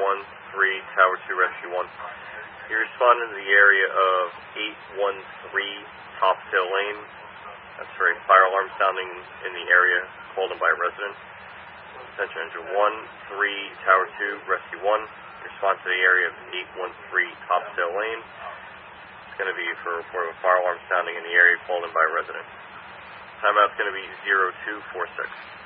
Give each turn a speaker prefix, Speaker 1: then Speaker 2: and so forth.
Speaker 1: Tower 2, Rescue 1. You responded to the area of 813 Topsail Lane. That's for a fire alarm sounding in the area called in by a resident. Attention engine 13 Tower 2, Rescue 1. Respond to the area of 813 Topsail Lane. It's going to be for a report of a fire alarm sounding in the area called in by a resident. Timeout's going to be 0246.